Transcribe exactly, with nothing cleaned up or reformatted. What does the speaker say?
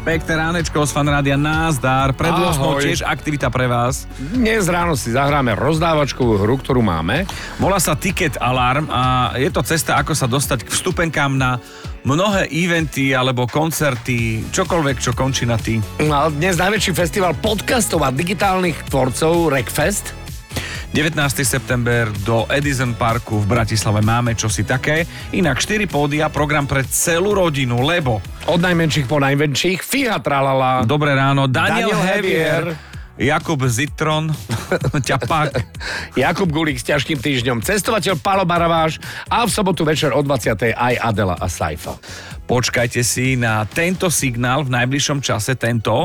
Pekné ránečko z Fanrádia, názdar. Pred ôsmou tiež aktivita pre vás. Dnes ráno si zahráme rozdávačkovú hru, ktorú máme. Volá sa Ticket Alarm a je to cesta, ako sa dostať k vstupenkám na mnohé eventy alebo koncerty, čokoľvek, čo končí na ty. No, dnes najväčší festival podcastov a digitálnych tvorcov Rekfest. devätnásteho september do Edison Parku v Bratislave máme čosi také. Inak štyri pódia, program pre celú rodinu, lebo... Od najmenších po najväčších, Fíha Tralala. Dobré ráno, Daniel, Daniel Hevier, Hevier. Jakub Zitron, ťapák. Jakub Gulík s ťažkým týždňom, cestovateľ Pálo Baraváš a v sobotu večer o dvadsiatej aj Adela a Saifa. Počkajte si na tento signál v najbližšom čase, tento